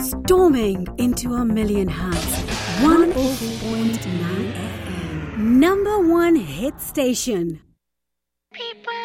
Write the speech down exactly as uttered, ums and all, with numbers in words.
Storming into a million hearts. one oh four point nine F M. Number one hit station. People